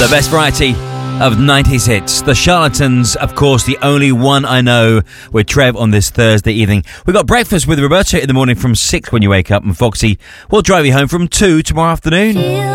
The best variety of 90s hits. The Charlatans, of course, the only one I know, with Trev on this Thursday evening. We've got breakfast with Roberto in the morning from 6 when you wake up, and Foxy will drive you home from 2 tomorrow afternoon.